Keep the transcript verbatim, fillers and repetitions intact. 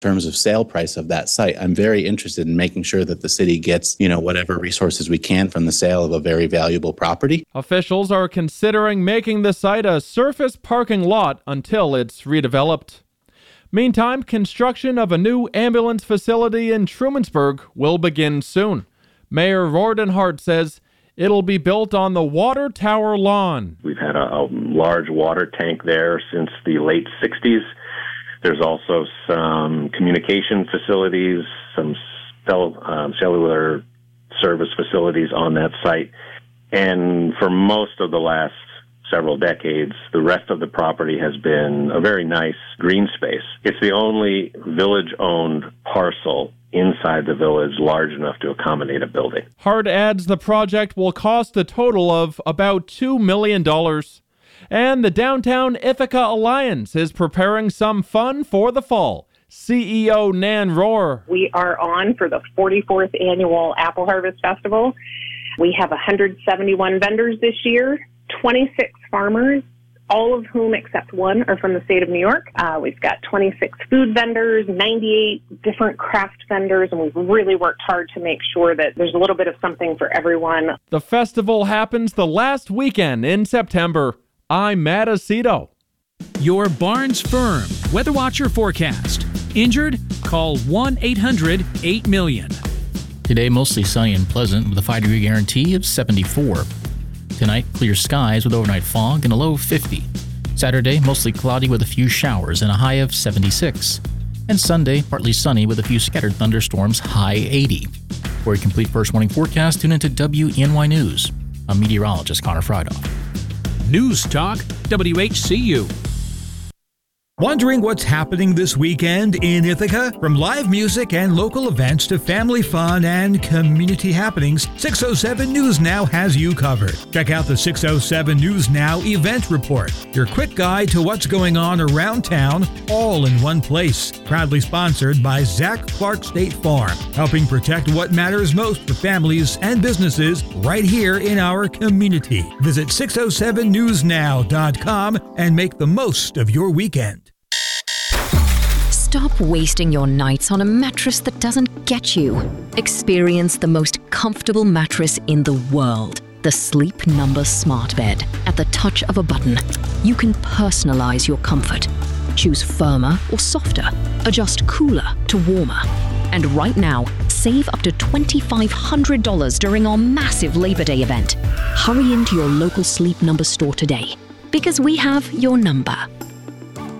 terms of sale price of that site. I'm very interested in making sure that the city gets, you know, whatever resources we can from the sale of a very valuable property. Officials are considering making the site a surface parking lot until it's redeveloped. Meantime, construction of a new ambulance facility in Trumansburg will begin soon. Mayor Vordenhart says it'll be built on the water tower lawn. We've had a, a large water tank there since the late sixties. There's also some communication facilities, some cell, um, cellular service facilities on that site. And for most of the last several decades, the rest of the property has been a very nice green space. It's the only village-owned parcel inside the village large enough to accommodate a building. Hart adds the project will cost a total of about two million dollars. And the Downtown Ithaca Alliance is preparing some fun for the fall. C E O Nan Rohr. We are on for the forty-fourth annual Apple Harvest Festival. We have one hundred seventy-one vendors this year, twenty-six farmers, all of whom except one are from the state of New York. Uh, we've got twenty-six food vendors, ninety-eight different craft vendors, and we've really worked hard to make sure that there's a little bit of something for everyone. The festival happens the last weekend in September. I'm Matt Aceto. Your Barnes Firm Weather Watcher forecast. Injured? Call one eight hundred eight million. Today, mostly sunny and pleasant with a five degree guarantee of seventy-four. Tonight, clear skies with overnight fog and a low of fifty. Saturday, mostly cloudy with a few showers and a high of seventy-six. And Sunday, partly sunny with a few scattered thunderstorms, high eighty. For a complete first warning forecast, tune into W E N Y News. I'm meteorologist Connor Friedhoff. News Talk, W H C U. Wondering what's happening this weekend in Ithaca? From live music and local events to family fun and community happenings, six oh seven News Now has you covered. Check out the six oh seven News Now event report, your quick guide to what's going on around town, all in one place. Proudly sponsored by Zach Clark State Farm, helping protect what matters most for families and businesses right here in our community. Visit six oh seven news now dot com and make the most of your weekend. Stop wasting your nights on a mattress that doesn't get you. Experience the most comfortable mattress in the world. The Sleep Number Smart Bed. At the touch of a button, you can personalize your comfort. Choose firmer or softer. Adjust cooler to warmer. And right now, save up to two thousand five hundred dollars during our massive Labor Day event. Hurry into your local Sleep Number store today, because we have your number.